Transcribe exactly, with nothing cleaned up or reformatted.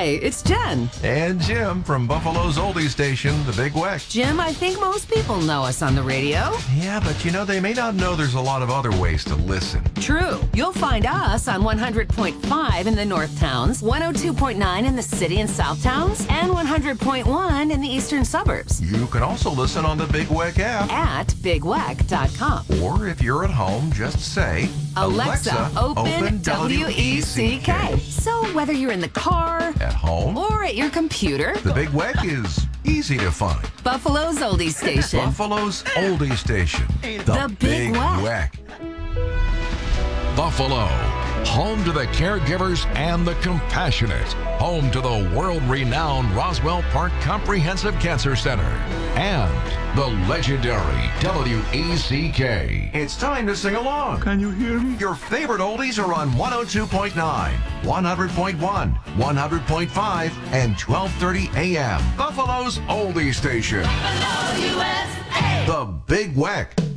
Hi, it's Jen. And Jim from Buffalo's oldie station, The Big Weck. Jim, I think most people know us on the radio. Yeah, but you know, they may not know there's a lot of other ways to listen. True. You'll find us on one hundred point five in the North Towns, one oh two point nine in the city and South Towns, and one hundred point one in the eastern suburbs. You can also listen on the Big Weck app. At big weck dot com. Or if you're at home, just say, Alexa, Alexa open, open W E C K. So whether you're in the car, at home, or at your computer, The Big Weck is easy to find. Buffalo's oldie station. Buffalo's oldie station, The, The Big Weck. Buffalo, home to the caregivers and the compassionate, home to the world-renowned Roswell Park Comprehensive Cancer Center, and the legendary W E C K. It's time to sing along. Can you hear me? Your favorite oldies are on one oh two point nine, one hundred point one, one hundred point five, and twelve thirty A M. Buffalo's oldie station. Buffalo, U S A. The Big Weck.